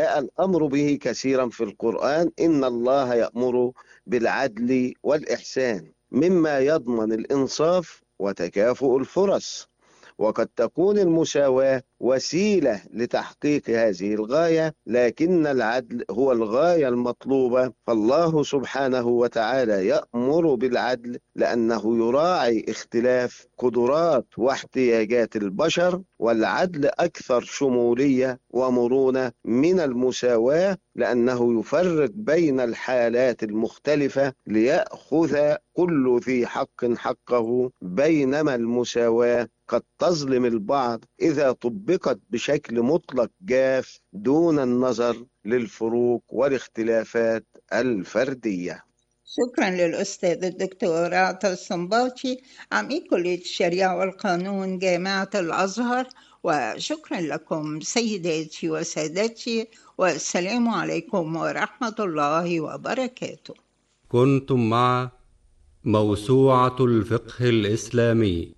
جاء الأمر به كثيرا في القرآن. إن الله يأمر بالعدل والإحسان، مما يضمن الإنصاف وتكافؤ الفرص. وقد تكون المساواة وسيلة لتحقيق هذه الغاية، لكن العدل هو الغاية المطلوبة. فالله سبحانه وتعالى يأمر بالعدل لأنه يراعي اختلاف قدرات واحتياجات البشر، والعدل أكثر شمولية ومرونة من المساواة، لأنه يفرق بين الحالات المختلفة ليأخذ كل ذي حق حقه، بينما المساواة قد تظلم البعض إذا طبقت بشكل مطلق جاف دون النظر للفروق والاختلافات الفردية. شكرا للأستاذ الدكتور عطا الصنباطي، عميد كلية الشريعة والقانون جامعة الأزهر. وشكرا لكم سيداتي وسادتي، والسلام عليكم ورحمة الله وبركاته. كنتم مع موسوعة الفقه الإسلامي،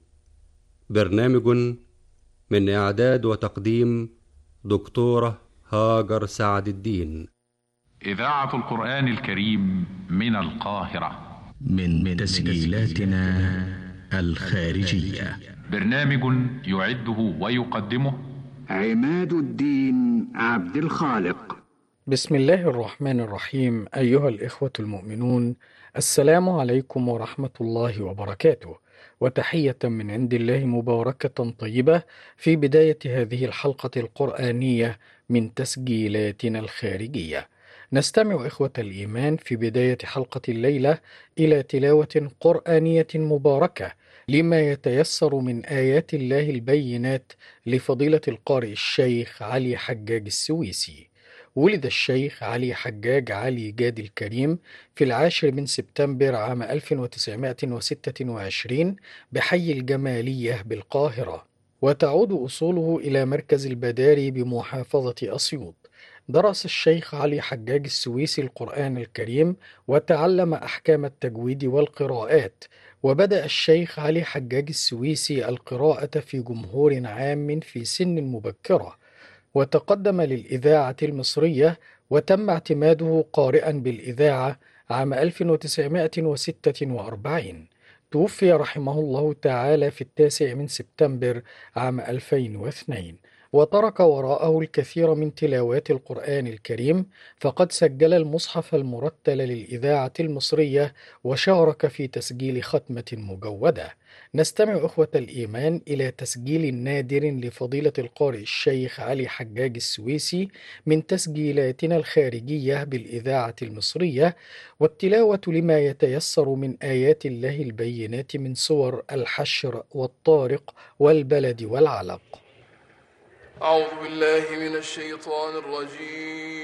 برنامج من إعداد وتقديم دكتورة هاجر سعد الدين. إذاعة القرآن الكريم من القاهرة، من تسجيلاتنا الخارجية. برنامج يعده ويقدمه عماد الدين عبد الخالق. بسم الله الرحمن الرحيم. أيها الإخوة المؤمنون، السلام عليكم ورحمة الله وبركاته، وتحية من عند الله مباركة طيبة في بداية هذه الحلقة القرآنية من تسجيلاتنا الخارجية. نستمع إخوة الإيمان في بداية حلقة الليلة إلى تلاوة قرآنية مباركة لما يتيسر من آيات الله البينات لفضيلة القارئ الشيخ علي حجاج السويسي. ولد الشيخ علي حجاج علي جاد الكريم في 10 سبتمبر عام 1926 بحي الجمالية بالقاهرة، وتعود أصوله إلى مركز البداري بمحافظة أسيوط. درس الشيخ علي حجاج السويسي القرآن الكريم وتعلم أحكام التجويد والقراءات. وبدأ الشيخ علي حجاج السويسي القراءة في جمهور عام في سن مبكرة، وتقدم للإذاعة المصرية وتم اعتماده قارئا بالإذاعة عام 1946. توفي رحمه الله تعالى في 9 سبتمبر عام 2002، وترك وراءه الكثير من تلاوات القرآن الكريم، فقد سجل المصحف المرتل للإذاعة المصرية وشارك في تسجيل ختمة مجودة. نستمع إخوة الإيمان إلى تسجيل نادر لفضيلة القارئ الشيخ علي حجاج السويسي من تسجيلاتنا الخارجية بالإذاعة المصرية، والتلاوة لما يتيسر من آيات الله البينات من سور الحشر والطارق والبلد والعلق. أعوذ بالله من الشيطان الرجيم.